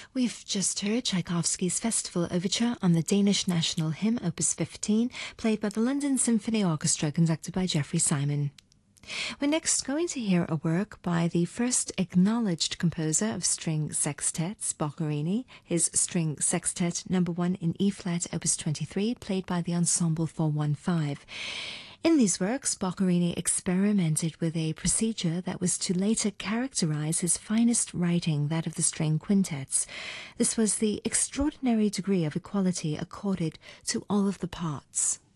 We've just heard Tchaikovsky's Festival Overture on the Danish National Hymn, Opus 15, played by the London Symphony Orchestra, conducted by Jeffrey Simon. We're next going to hear a work by the first acknowledged composer of string sextets, Boccherini, his String Sextet No. 1 in E-flat, Opus 23, played by the Ensemble 415. In these works, Boccherini experimented with a procedure that was to later characterize his finest writing, that of the string quintets. This was the extraordinary degree of equality accorded to all of the parts.